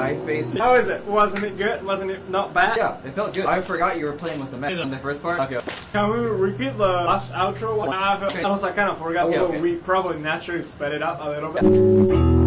my face. How is it? Wasn't it good? Wasn't it not bad? Yeah, it felt good. I forgot you were playing with the mech in the first part. Okay. Can we repeat the last outro? Okay. I kind of forgot. Okay, Although okay. we probably naturally sped it up a little bit.